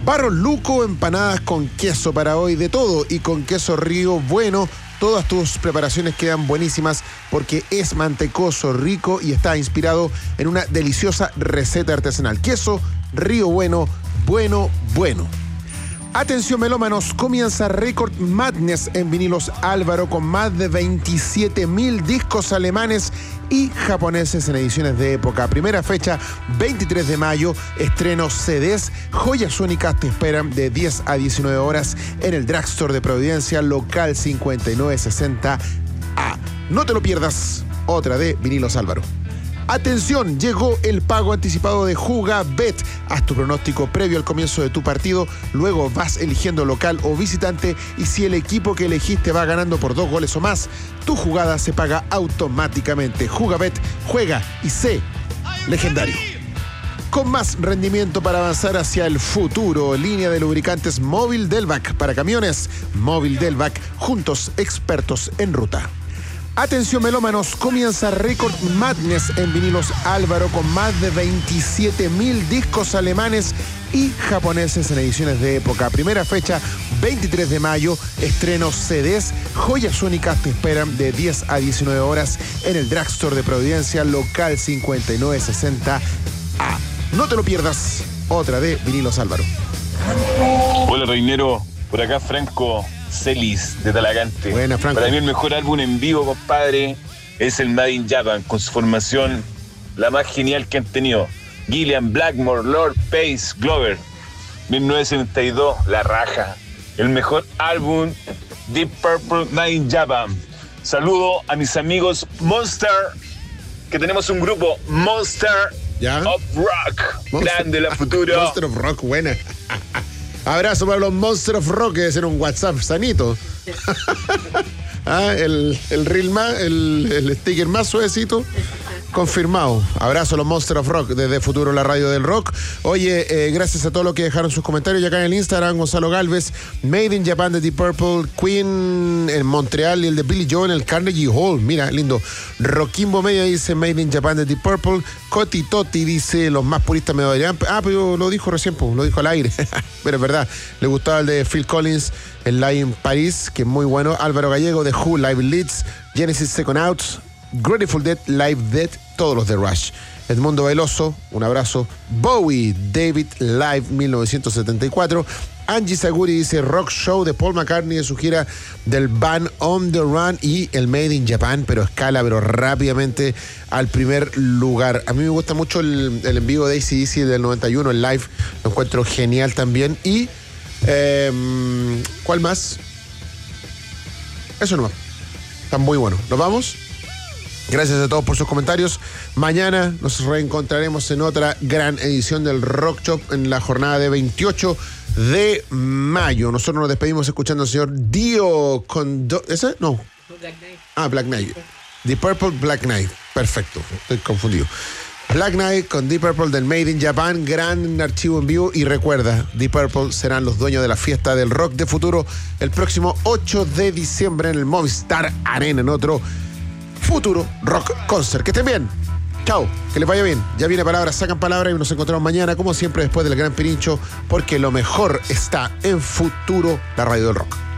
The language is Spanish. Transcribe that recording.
Barro Luco, empanadas con queso para hoy, de todo, y con queso Río Bueno. Todas tus preparaciones quedan buenísimas porque es mantecoso, rico y está inspirado en una deliciosa receta artesanal. Queso Río Bueno, bueno, bueno. Atención melómanos, comienza Record Madness en vinilos Álvaro con más de 27.000 discos alemanes y japoneses en ediciones de época. Primera fecha, 23 de mayo, estreno CDs, joyas únicas te esperan de 10 a 19 horas en el Drugstore de Providencia, local 5960A. No te lo pierdas, otra de vinilos Álvaro. Atención, llegó el pago anticipado de Jugabet. Haz tu pronóstico previo al comienzo de tu partido, luego vas eligiendo local o visitante y si el equipo que elegiste va ganando por 2 goles o más, tu jugada se paga automáticamente. Jugabet, juega y sé legendario. Con más rendimiento para avanzar hacia el futuro, línea de lubricantes Móvil Delvac para camiones. Móvil Delvac, juntos expertos en ruta. Atención melómanos, comienza Record Madness en vinilos Álvaro con más de 27.000 discos alemanes y japoneses en ediciones de época. Primera fecha, 23 de mayo, estreno CDs, joyas únicas te esperan de 10 a 19 horas en el Drugstore de Providencia, local 5960A. No te lo pierdas, otra de vinilos Álvaro. Hola Reinero, por acá Franco Celis de Talagante. Buena, Franco. Para mí el mejor álbum en vivo, compadre, es el Made in Japan, con su formación la más genial que han tenido. Gillian, Blackmore, Lord, Pace, Glover. 1972, la raja. El mejor álbum, Deep Purple, Made in Japan. Saludo a mis amigos Monster, que tenemos un grupo, Monster of Rock. Grande la futuro. Monster of Rock, buena. Abrazo para los Monster of Rock, que debe ser un WhatsApp sanito. El reel más, el sticker más suavecito. Confirmado. Abrazo a los Monster of Rock desde Futuro, la radio del rock. Oye, gracias a todos los que dejaron sus comentarios. Y acá en el Instagram, Gonzalo Galvez, Made in Japan de Deep Purple, Queen en Montreal y el de Billy Joe en el Carnegie Hall. Mira, lindo. Roquimbo Media dice Made in Japan de Deep Purple. Coti Totti dice los más puristas me darían. Pero lo dijo recién, pues, lo dijo al aire. Pero es verdad, le gustaba el de Phil Collins, el Live in Paris, que es muy bueno. Álvaro Gallego de Who, Live in Leeds, Genesis Second Out, Grateful Dead, Live Dead, todos los de Rush. Edmundo Veloso, un abrazo. Bowie, David Live 1974. Angie Saguri dice Rock Show de Paul McCartney de su gira del Band on the Run y el Made in Japan, pero escala, pero rápidamente al primer lugar. A mí me gusta mucho el en vivo de AC/DC del 91, el live, lo encuentro genial también. Y ¿cuál más? Eso nomás. Están muy buenos. ¿Nos vamos? Gracias a todos por sus comentarios. Mañana nos reencontraremos en otra gran edición del Rock Shop en la jornada de 28 de mayo. Nosotros nos despedimos escuchando al señor Dio con... ¿Ese? No. Black Knight. Black Knight. Deep Purple, Black Knight. Perfecto, estoy confundido. Black Knight con Deep Purple del Made in Japan, gran archivo en vivo. Y recuerda, Deep Purple serán los dueños de la fiesta del rock de futuro el próximo 8 de diciembre en el Movistar Arena, en otro Futuro Rock Concert. Que estén bien. Chao, que les vaya bien. Ya viene Palabras, Sacan Palabras y nos encontramos mañana, como siempre, después del Gran Pirincho, porque lo mejor está en Futuro, la radio del rock.